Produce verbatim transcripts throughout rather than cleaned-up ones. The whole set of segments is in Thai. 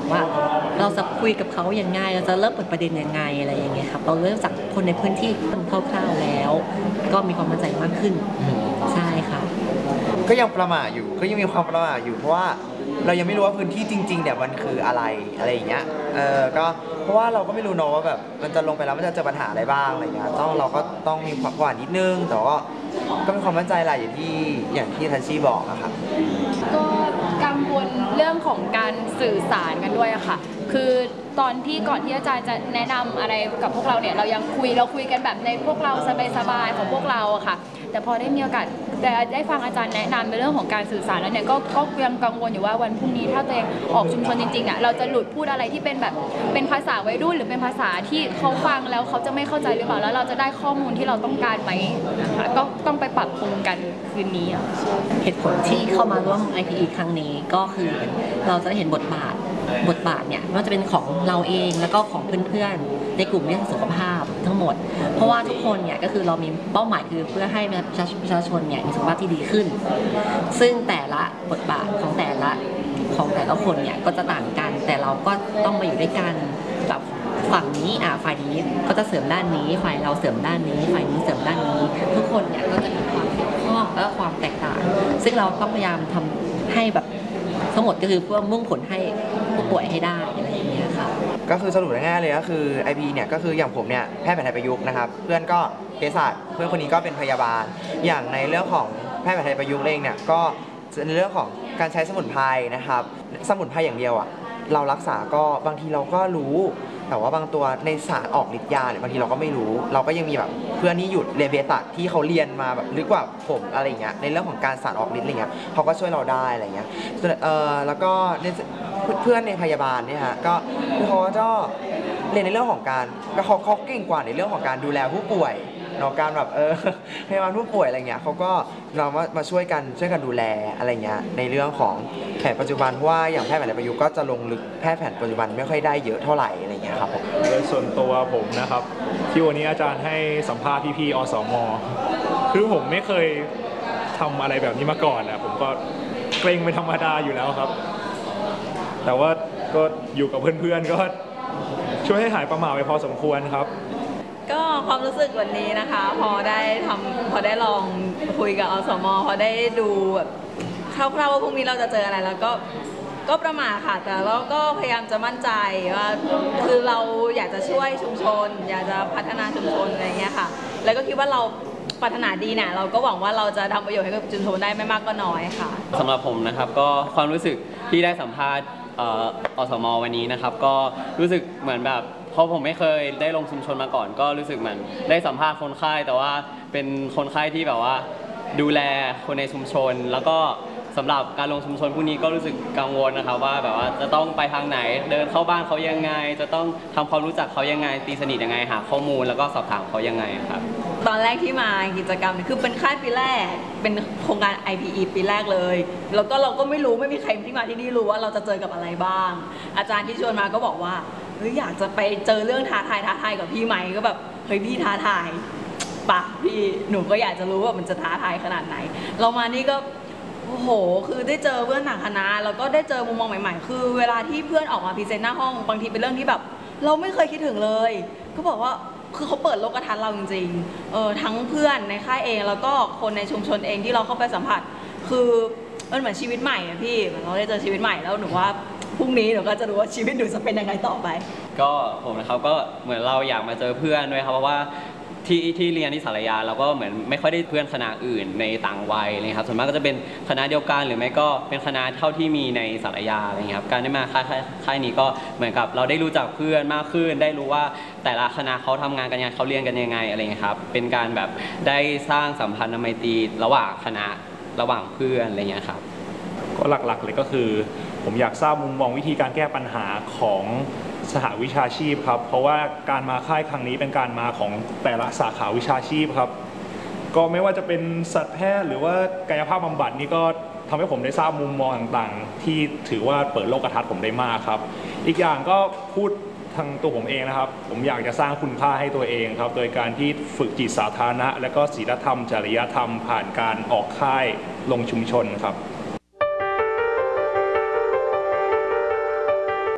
ว่าเราจะคุยกับเขาอย่างไงเราจะเริ่มเปิดประเด็นยังไงอะไรอย่างเงี้ยครับเราเริ่มจากคนในพื้นที่คร่าวๆแล้วก็มีความมั่นใจมากขึ้นใช่ค่ะก็ยังประหม่าอยู่ก็ยังมีความประหม่าอยู่เพราะว่าเรายังไม่รู้ว่าพื้นที่จริงๆเนี่ยมันคืออะไรอะไรอย่างเงี้ยเออก็เพราะว่าเราก็ไม่รู้เนาะว่าแบบมันจะลงไปแล้วมันจะเจอปัญหาอะไรบ้างอะไรเงี้ยต้องเราก็ต้องมีความหวานนิดนึงแต่ว่าก็มีความมั่นใจแหละอย่างที่อย่างที่ทัชชี่บอกอะครับก็กังวลเรื่องของการสื่อสารกันด้วยอะค่ะคือตอนที่ก่อนที่อาจารย์จะแนะนำอะไรกับพวกเราเนี่ยเรายังคุยเราคุยกันแบบในพวกเราสบายๆของพวกเราอะค่ะแต่พอได้มีโอกาสแต่ได้ฟังอาจารย์แนะนำในเรื่องของการสื่อสารแล้วเนี่ยก็ก็ยังกังวลอยู่ว่าวันพรุ่งนี้ถ้าตัวเองออกชุมชนจริงๆอะเราจะหลุดพูดอะไรที่เป็นแบบเป็นภาษาวัยรุ่นหรือเป็นภาษาที่เขาฟังแล้วเขาจะไม่เข้าใจหรือเปล่าแล้วเราจะได้ข้อมูลที่เราต้องการไหมนะคะก็ต้องไปปรับปรุงกันคืนนี้เหตุผลที่เข้ามาร่วม ไอ พี อี ครั้งนี้ก็คือเราจะได้เห็นบทบาทบทบาทเนี่ยว่าจะเป็นของเราเองแล้วก็ของเพื่อนๆในกลุ่มเรื่องสุขภาพทั้งหมดเพราะว่าทุกคนเนี่ยก็คือเรามีเป้าหมายคือเพื่อให้ประชาชนเนี่ยมีสุขภาพที่ดีขึ้นซึ่งแต่ละบทบาทของแต่ละของแต่ละคนเนี่ยก็จะต่างกันแต่เราก็ต้องมาอยู่ด้วยกันแบบฝั่งนี้อ่าฝ่ายนี้ก็จะเสริมด้านนี้ฝ่ายเราเสริมด้านนี้ฝ่ายนี้เสริมด้านนี้ทุกคนเนี่ยก็จะมีความเกี่ยวข้องและความแตกต่างซึ่งเราต้องพยายามทำให้แบบทั้งหมดก็คือเพื่อมุ่งผลให้ผู้ป่วยให้ได้อะไรอย่างเงี้ยค่ะก็คือสรุปง่ายๆเลยก็คือ ไอ พี เนี่ยก็คืออย่างผมเนี่ยแพทย์แผนไทยประยุกต์นะครับเพื่อนก็เภสัชเพื่อนคนนี้ก็เป็นพยาบาลอย่างในเรื่องของแพทย์แผนไทยประยุกต์เองเนี่ยก็ในเรื่องของการใช้สมุนไพรนะครับสมุนไพรอย่างเดียวอ่ะเรารักษาก็บางทีเราก็รู้แต่ว่าบางตัวในสารออกฤทธิ์ยาเนี่ยบางทีเราก็ไม่รู้เราก็ยังมีแบบเพื่อนที่หยุดเรียนเภสัชที่เขาเรียนมาแบบลึกกว่าผมอะไรเงี้ยในเรื่องของการสารออกฤทธิ์อะไรเงี้ยเขาก็ช่วยเราได้อะไรเงี้ยเออแล้วก็เพื่อนในพยาบาลเนี่ยฮะก็คือเขาก็เรียนในเรื่องของการก็เขาเขาเก่งกว่าในเรื่องของการดูแลผู้ป่วยเนาะการแบบเออพยาบาลผู้ป่วยอะไรเงี้ยเขาก็เรามามาช่วยกันช่วยกันดูแลอะไรเงี้ยในเรื่องของแผนปัจจุบันเพราะว่าอย่างแพทย์แผนประยุกต์ก็จะลงลึกแพทย์แผนปัจจุบันไม่ค่อยได้เยอะเท่าไหร่อะไรเงี้ยครับผมโดยส่วนตัวผมนะครับที่วันนี้อาจารย์ให้สัมภาษณ์พี่ๆอสม.คือผมไม่เคยทำอะไรแบบนี้มาก่อนนะผมก็เกรงเป็นธรรมดาอยู่แล้วครับแต่ว่าก็อยู่กับเพื่อนๆก็ช่วยให้หายประหม่าไปพอสมควรครับก็ความรู้สึกวันนี้นะคะพอได้ทำพอได้ลองคุยกับอสม.พอได้ดูแบบคร่าวๆว่าพรุ่งนี้เราจะเจออะไรแล้วก็ก็ประมาทค่ะแต่เราก็พยายามจะมั่นใจว่าคือเราอยากจะช่วยชุมชนอยากจะพัฒนาชุมชนอะไรเงี้ยค่ะแล้วก็คิดว่าเราปรารถนาดีเนี่ยเราก็หวังว่าเราจะทำประโยชน์ให้กับชุมชนได้ไม่มากก็น้อยค่ะสำหรับผมนะครับก็ความรู้สึกที่ได้สัมภาษณ์อสม.วันนี้นะครับก็รู้สึกเหมือนแบบเพราะผมไม่เคยได้ลงชุมชนมาก่อนก็รู้สึกเหมือนได้สัมภาษณ์คนไข้แต่ว่าเป็นคนไข้ที่แบบว่าดูแลคนในชุมชนแล้วก็สำหรับการลงชุมชนพวกนี้ก็รู้สึกกังวลนะครับว่าแบบว่าจะต้องไปทางไหนเดินเข้าบ้านเขายังไงจะต้องทำความรู้จักเขายังไงตีสนิทยังไงหาข้อมูลแล้วก็สอบถามเขายังไงครับตอนแรกที่มากิจกรรมคือเป็นค่ายปีแรกเป็นโครงการ ไอ พี อี ปีแรกเลยแล้วก็เราก็ไม่รู้ไม่มีใครที่มาที่นี่รู้ว่าเราจะเจอกับอะไรบ้างอาจารย์ที่ชวนมาก็บอกว่าเฮ้ยอยากจะไปเจอเรื่องท้าทายท้าทายกับพี่ไหมก็แบบเฮ้ยพี่ท้าทายปะพี่หนูก็อยากจะรู้ว่ามันจะท้าทายขนาดไหนเรามานี่ก็โอ้โหคือได้เจอเพื่อนต่างคณะแล้วก็ได้เจอมุมมองใหม่ๆคือเวลาที่เพื่อนออกมาพรีเซนต์หน้าห้องบางทีเป็นเรื่องที่แบบเราไม่เคยคิดถึงเลยก็บอกว่าคือเขาเปิดโลกทัศน์เราจริงๆเออทั้งเพื่อนในค่ายเองแล้วก็คนในชุมชนเองที่เราเข้าไปสัมผัสคือมันเหมือนชีวิตใหม่อะพี่เราได้เจอชีวิตใหม่แล้วหนูว่าพรุ่งนี้หนูก็จะรู้ว่าชีวิตหนูจะเป็นยังไงต่อไปก็ผมนะครับก็เหมือนเราอยากมาเจอเพื่อนด้วยครับเพราะว่าที่ที่เรียนที่สารยาเราก็เหมือนไม่ค่อยได้เพื่อนคณะอื่นในต่างวัยเลยครับส่วนมากก็จะเป็นคณะเดียวกันหรือไม่ก็เป็นคณะเท่าที่มีในสารยาอะไรเงี้ยครับการได้มาค่ายค่ายนี้ก็เหมือนกับเราได้รู้จักเพื่อนมากขึ้นได้รู้ว่าแต่ละคณะเขาทำงานกันยังไงเขาเรียนกันยังไงอะไรเงี้ยครับเป็นการแบบได้สร้างสัมพันธ์ไมตรีระหว่างคณะระหว่างเพื่อนอะไรเงี้ยครับก็หลักๆเลยก็คือผมอยากทราบมุมมองวิธีการแก้ปัญหาของสหวิชาชีพครับเพราะว่าการมาค่ายครั้งนี้เป็นการมาของแต่ละสาขาวิชาชีพครับก็ไม่ว่าจะเป็นสัตวแพทย์หรือว่ากายภาพบำบัดนี่ก็ทำให้ผมได้ทราบมุมมองต่างๆที่ถือว่าเปิดโลกทัศน์ผมได้มากครับอีกอย่างก็พูดทางตัวผมเองนะครับผมอยากจะสร้างคุณค่าให้ตัวเองครับโดยการที่ฝึกจิตสาธารณะและก็ศีลธรรมจริยธรรมผ่านการออกค่ายลงชุมชนครับ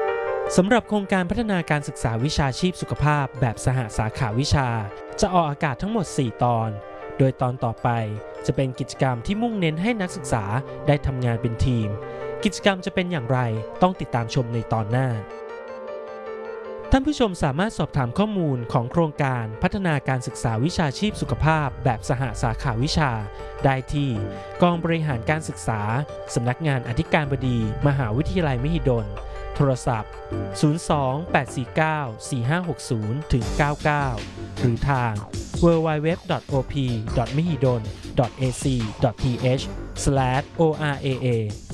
สำหรับโครงการพัฒนาการศึกษาวิชาชีพสุขภาพแบบสหสาขาวิชาจะออกอากาศทั้งหมดสี่ตอนโดยตอนต่อไปจะเป็นกิจกรรมที่มุ่งเน้นให้นักศึกษาได้ทำงานเป็นทีมกิจกรรมจะเป็นอย่างไรต้องติดตามชมในตอนหน้าท่านผู้ชมสามารถสอบถามข้อมูลของโครงการพัฒนาการศึกษาวิชาชีพสุขภาพแบบสหสาขาวิชาได้ที่กองบริหารการศึกษาสำนักงานอธิการบดีมหาวิทยาลัยมหิดลโทรศัพท์ ศูนย์ สอง แปด สี่ เก้า สี่ ห้า หก ศูนย์ ถึง เก้า เก้า หรือทาง ดับเบิลยู ดับเบิลยู ดับเบิลยู ดอท โอ พี ดอท มหิดล ดอท เอ ซี ดอท ที เอช สแลช โอ อาร์ เอ เอ